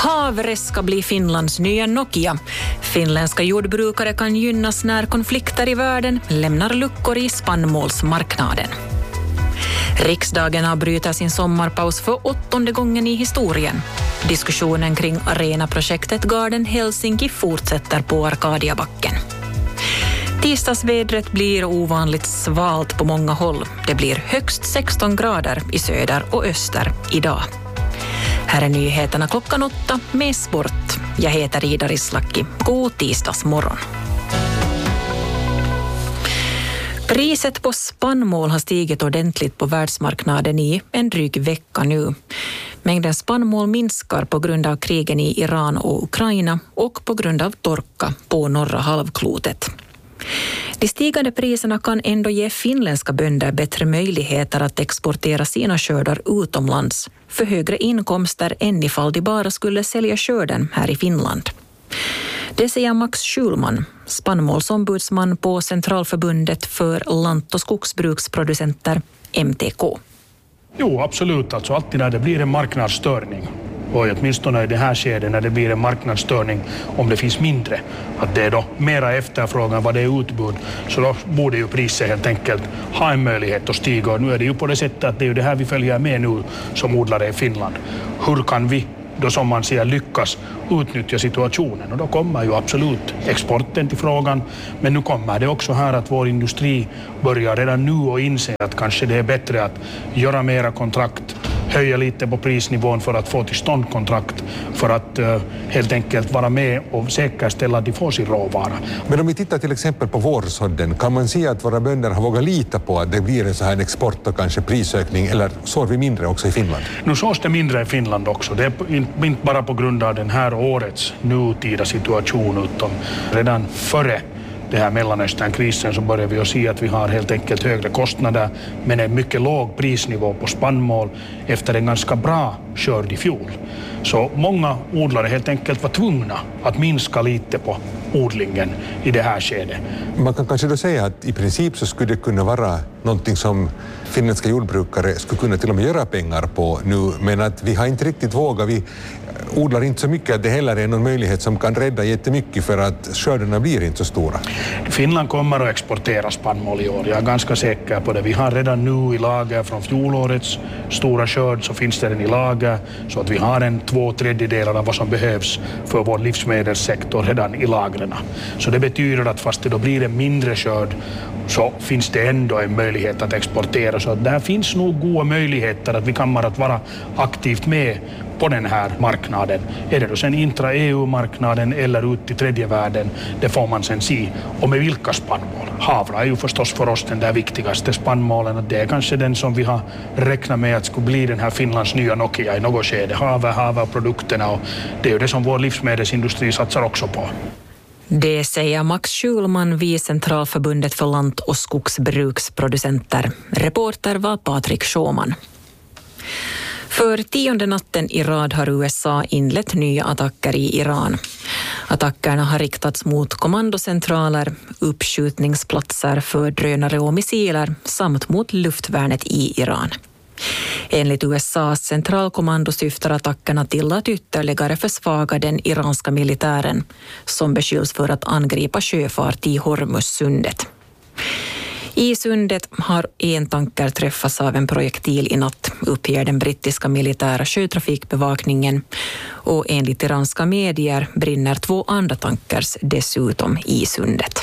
Havre ska bli Finlands nya Nokia. Finländska jordbrukare kan gynnas när konflikter i världen lämnar luckor i spannmålsmarknaden. Riksdagen har brutit sin sommarpaus för 8:e gången i historien. Diskussionen kring arenaprojektet Garden Helsinki fortsätter på Arkadiabacken. Tisdagsvädret blir ovanligt svalt på många håll. Det blir högst 16 grader i söder och öster idag. Här är nyheterna 8 med sport. Jag heter Ida Rislaki. God tisdagsmorgon. Priset på spannmål har stigit ordentligt på världsmarknaden i en dryg vecka nu. Mängden spannmål minskar på grund av krigen i Iran och Ukraina och på grund av torka på norra halvklotet. De stigande priserna kan ändå ge finländska bönder bättre möjligheter att exportera sina skördar utomlands för högre inkomster än ifall de bara skulle sälja skörden här i Finland. Det säger Max Schulman, spannmålsombudsman på Centralförbundet för lant- och skogsbruksproducenter, MTK. Jo, absolut. Alltså alltid när det blir en marknadsstörning, och åtminstone i det här skedet när det blir en marknadsstörning om det finns mindre, att det är då mera efterfrågan vad det är utbud, så då borde ju priset helt enkelt ha en möjlighet att stiga. Och nu är det ju på det sättet att det är ju det här vi följer med nu som odlare i Finland. Hur kan vi då, som man säger, lyckas utnyttja situationen? Och då kommer ju absolut exporten till frågan, men nu kommer det också här att vår industri börjar redan nu och inse att kanske det är bättre att göra mera kontrakt, höja lite på prisnivån för att få till stånd kontrakt, för att helt enkelt vara med och säkerställa att de får sin råvara. Men om vi tittar till exempel på vårsådden, kan man se att våra bönder har vågat lita på att det blir en så här export och kanske prisökning, eller sår vi mindre också i Finland? Nu sås det mindre i Finland också. Det är inte bara på grund av den här årets nutida situation, utan redan före det här Mellanösternkrisen så börjar vi att se att vi har helt enkelt högre kostnader men en mycket låg prisnivå på spannmål efter en ganska bra skörd i fjol. Så många odlare helt enkelt var tvungna att minska lite på odlingen i det här skedet. Man kan kanske då säga att i princip så skulle det kunna vara någonting som finländska jordbrukare skulle kunna till och med göra pengar på nu, men att vi har inte riktigt vågat, vi odlar inte så mycket att det heller är någon möjlighet som kan rädda jättemycket för att skördarna blir inte så stora. Finland kommer att exportera spannmål i år, jag är ganska säker på det. Vi har redan nu i lager från fjolårets stora skörd, så finns det den i lager, så att vi har 2/3 av vad som behövs för vår livsmedelssektor redan i lagren. Så det betyder att fast det då blir en mindre skörd så finns det ändå en möjlighet att exportera. Så där finns nog goda möjligheter att vi kommer att vara aktivt med på den här marknaden. Är det då sen intra-EU-marknaden eller ut till tredje världen, det får man sen se. Och med vilka spannmål? Havra är ju förstås för oss den där viktigaste spannmålen. Det är kanske den som vi har räknat med att skulle bli den här Finlands nya Nokia i något skede. Havra-produkterna, och det är ju det som vår livsmedelsindustri satsar också på. Det säger Max Schulman vid Centralförbundet för lant- och skogsbruksproducenter. Reporter var Patrik Schåman. För 10:e natten i rad har USA inlett nya attacker i Iran. Attackerna har riktats mot kommandocentraler, uppskjutningsplatser för drönare och missiler samt mot luftvärnet i Iran. Enligt USAs centralkommando syftar attackerna till att ytterligare försvaga den iranska militären som beskylls för att angripa sjöfart i Hormuzsundet. I sundet har en tanker träffats av en projektil i natt, uppger den brittiska militära sjötrafikbevakningen, och enligt iranska medier brinner 2 andra tankers dessutom i sundet.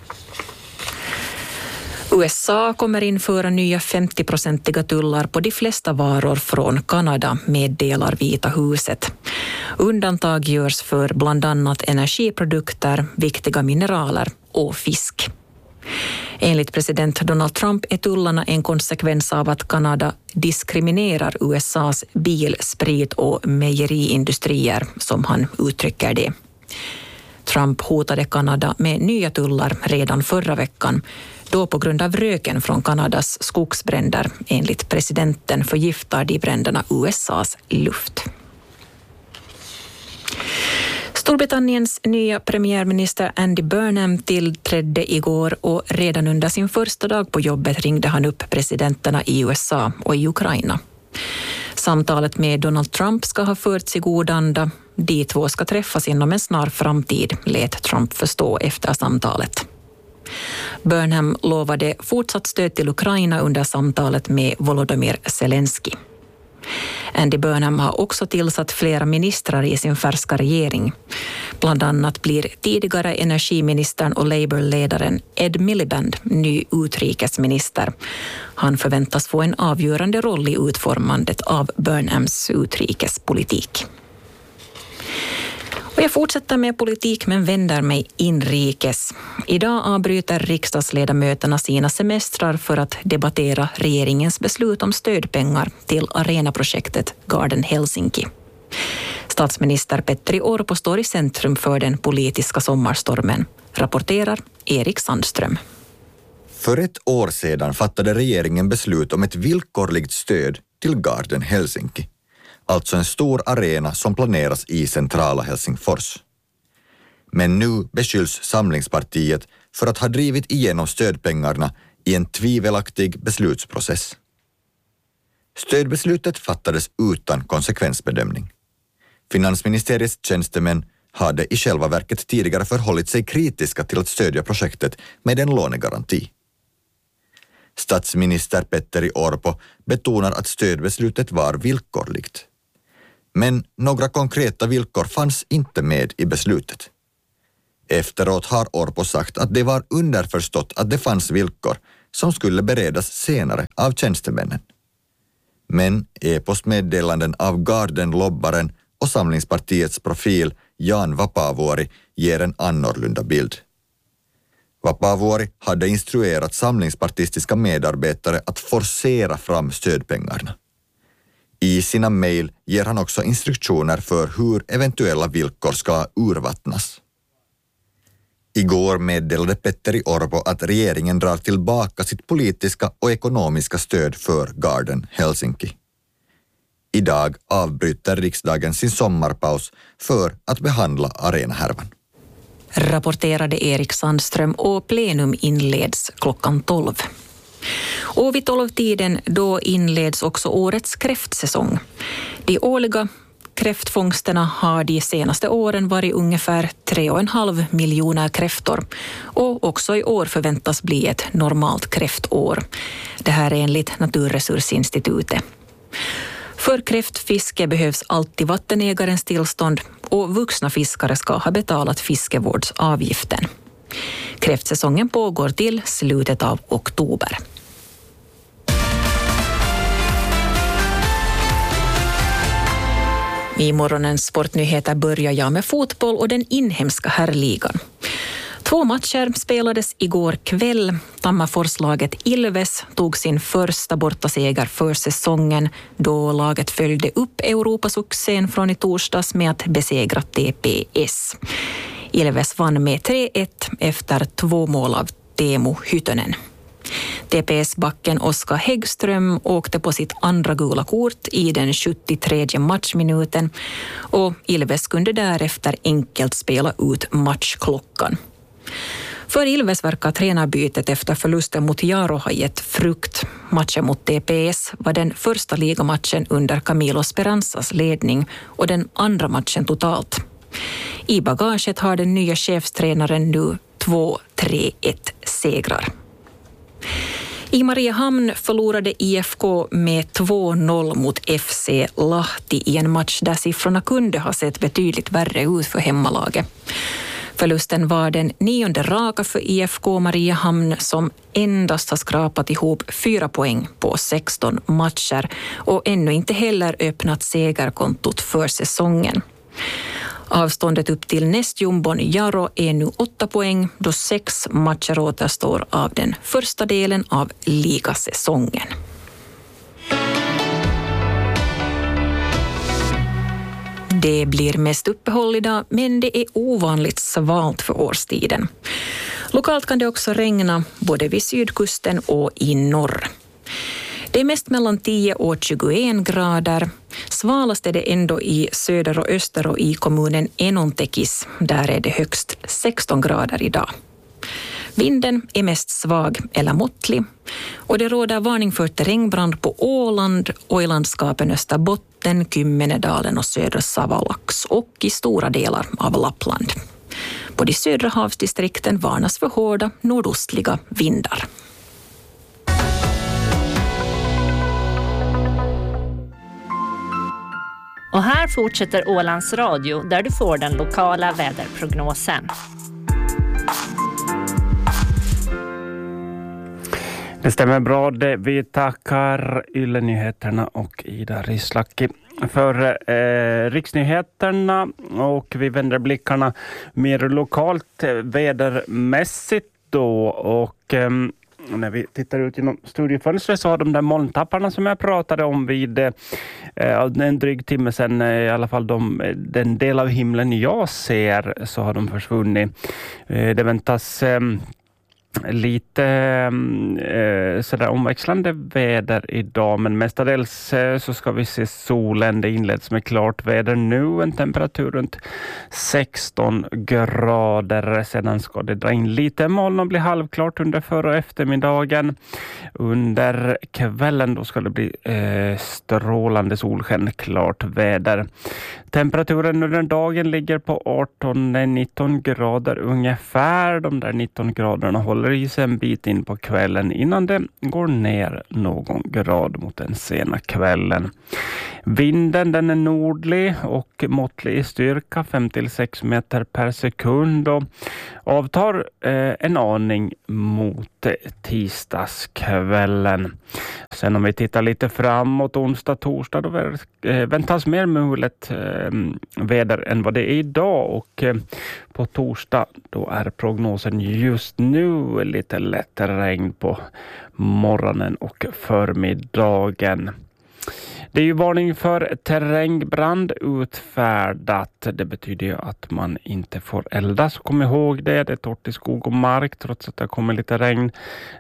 USA kommer införa nya 50-procentiga tullar på de flesta varor från Kanada, meddelar Vita huset. Undantag görs för bland annat energiprodukter, viktiga mineraler och fisk. Enligt president Donald Trump är tullarna en konsekvens av att Kanada diskriminerar USAs bil-, sprit- och mejeriindustrier, som han uttrycker det. Trump hotade Kanada med nya tullar redan förra veckan, då på grund av röken från Kanadas skogsbränder, enligt presidenten, förgiftar de bränderna USAs luft. Storbritanniens nya premiärminister Andy Burnham tillträdde igår och redan under sin första dag på jobbet ringde han upp presidenterna i USA och i Ukraina. Samtalet med Donald Trump ska ha förts i god anda. De två ska träffas inom en snar framtid, lät Trump förstå efter samtalet. Burnham lovade fortsatt stöd till Ukraina under samtalet med Volodymyr Zelensky. Andy Burnham har också tillsatt flera ministrar i sin färska regering. Bland annat blir tidigare energiministern och Labour-ledaren Ed Miliband ny utrikesminister. Han förväntas få en avgörande roll i utformandet av Burnhams utrikespolitik. Och jag fortsätter med politik men vänder mig inrikes. Idag avbryter riksdagsledamöterna sina semestrar för att debattera regeringens beslut om stödpengar till arenaprojektet Garden Helsinki. Statsminister Petteri Orpo står i centrum för den politiska sommarstormen, rapporterar Erik Sandström. För ett år sedan fattade regeringen beslut om ett villkorligt stöd till Garden Helsinki. Alltså en stor arena som planeras i centrala Helsingfors. Men nu beskylls Samlingspartiet för att ha drivit igenom stödpengarna i en tvivelaktig beslutsprocess. Stödbeslutet fattades utan konsekvensbedömning. Finansministeriets tjänstemän hade i själva verket tidigare förhållit sig kritiska till att stödja projektet med en lånegaranti. Statsminister Petteri Orpo betonar att stödbeslutet var villkorligt. Men några konkreta villkor fanns inte med i beslutet. Efteråt har Orpo sagt att det var underförstått att det fanns villkor som skulle beredas senare av tjänstemännen. Men e-postmeddelanden av Garden-lobbaren och Samlingspartiets profil Jan Vapaavuori ger en annorlunda bild. Vapaavuori hade instruerat samlingspartistiska medarbetare att forcera fram stödpengarna. I sina mejl ger han också instruktioner för hur eventuella villkor ska urvattnas. Igår meddelade Petteri Orpo att regeringen drar tillbaka sitt politiska och ekonomiska stöd för Garden Helsinki. Idag avbryter riksdagen sin sommarpaus för att behandla arenahärvan. Rapporterade Erik Sandström och plenum inleds klockan 12. Och vid 12-tiden då inleds också årets kräftsäsong. De årliga kräftfångsterna har de senaste åren varit ungefär 3,5 miljoner kräftor. Och också i år förväntas bli ett normalt kräftår. Det här är enligt Naturresursinstitutet. För kräftfiske behövs alltid vattenägarens tillstånd och vuxna fiskare ska ha betalat fiskevårdsavgiften. Kräftsäsongen pågår till slutet av oktober. I morgonens sportnyheter börjar jag med fotboll och den inhemska herrligan. 2 matcher spelades igår kväll. Tammerforslaget Ilves tog sin första bortaseger för säsongen då laget följde upp Europasuccén från i torsdags med att besegra TPS. Ilves vann med 3-1 efter 2 mål av Teemu Hytönen. TPS-backen Oskar Häggström åkte på sitt andra gula kort i den 73:e matchminuten och Ilves kunde därefter enkelt spela ut matchklockan. För Ilves verkar tränarbytet efter förlusten mot Jaro ha gett frukt. Matchen mot TPS var den första ligamatchen under Camilo Speranzas ledning och den andra matchen totalt. I bagaget har den nya chefstränaren nu 2-3-1-segrar. I Mariehamn förlorade IFK med 2-0 mot FC Lahti i en match där siffrorna kunde ha sett betydligt värre ut för hemmalaget. Förlusten var den 9:e raka för IFK Mariehamn som endast har skrapat ihop 4 poäng på 16 matcher och ännu inte heller öppnat segerkontot för säsongen. Avståndet upp till nästjumbon Jaro är nu 8 poäng då 6 matcher återstår av den första delen av ligasäsongen. Det blir mest uppehåll idag, men det är ovanligt svalt för årstiden. Lokalt kan det också regna både vid sydkusten och i norr. Det är mest mellan 10 och 21 grader. Svalast är det ändå i söder och öster och i kommunen Enontekis. Där är det högst 16 grader idag. Vinden är mest svag eller måttlig och det råder varning för terrängbrand på Åland och i landskapen Österbotten, Kymmenedalen och södra Savalax och i stora delar av Lappland. På de södra havsdistrikten varnas för hårda nordostliga vindar. Och här fortsätter Ålands Radio där du får den lokala väderprognosen. Det stämmer bra. Vi tackar Yle-nyheterna och Ida Rislaki för riksnyheterna, och vi vänder blickarna mer lokalt vädermässigt då, och när vi tittar ut genom studiofönstret så har de där molntapparna som jag pratade om vid en dryg timme sedan, i alla fall den del av himlen jag ser, så har de försvunnit. Det väntas lite sådär omväxlande väder idag, men mestadels så ska vi se solen. Det inleds med klart väder nu, en temperatur runt 16 grader. Sedan ska det dra in lite moln och bli halvklart under för- och eftermiddagen. Under kvällen då ska det bli strålande solsken, klart väder. Temperaturen under dagen ligger på 18-19 grader ungefär. De där 19 graderna håller i sig en bit in på kvällen innan det går ner någon grad mot den sena kvällen. Vinden den är nordlig och måttlig i styrka, 5-6 meter per sekund, och avtar en aning mot tisdagskvällen. Sen om vi tittar lite framåt, onsdag, torsdag, då väntas mer mulet väder än vad det är idag, och på torsdag då är prognosen just nu lite lätt regn på morgonen och förmiddagen. Det är ju varning för terrängbrand utfärdat. Det betyder ju att man inte får elda, så kom ihåg det. Det är torrt i skog och mark trots att det kommer lite regn.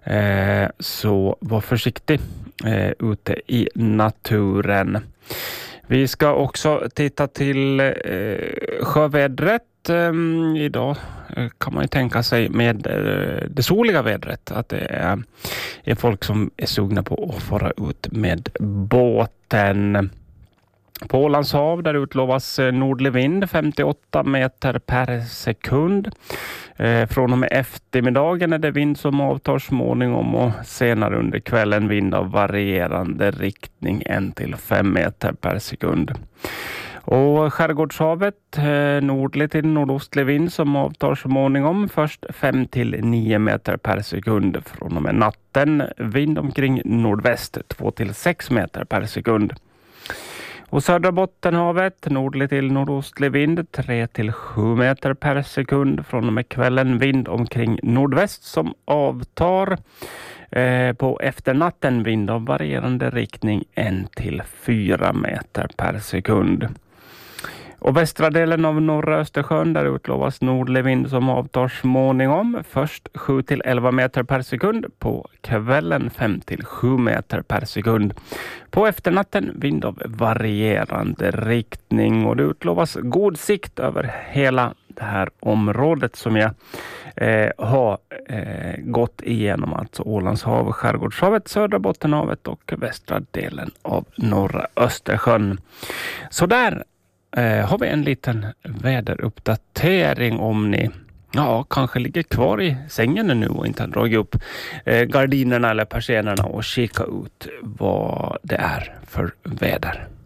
Så var försiktig ute i naturen. Vi ska också titta till sjövädret. Idag kan man ju tänka sig med det soliga vädret att det är folk som är sugna på att fara ut med båten. På Ålands hav där utlovas nordlig vind 58 meter per sekund. Från och med eftermiddagen är det vind som avtar småningom, och senare under kvällen vind av varierande riktning 1-5 meter per sekund. Och skärgårdshavet nordlig till nordostlig vind som avtar småningom, först 5-9 meter per sekund. Från och med natten vind omkring nordväst 2-6 meter per sekund. Och södra Bottenhavet nordlig till nordostlig vind 3-7 meter per sekund. Från och med kvällen vind omkring nordväst som avtar. På efternatten vind av varierande riktning 1-4 meter per sekund. Och västra delen av norra Östersjön där utlovas nordlig vind som avtar småningom. Först 7-11 meter per sekund. På kvällen 5-7 meter per sekund. På efternatten vind av varierande riktning. Och det utlovas god sikt över hela det här området som jag har gått igenom. Alltså Ålands hav, skärgårdshavet, södra Bottenhavet och västra delen av norra Östersjön. Så där har vi en liten väderuppdatering om ni kanske ligger kvar i sängen nu och inte har dragit upp gardinerna eller persiennerna och kika ut vad det är för väder.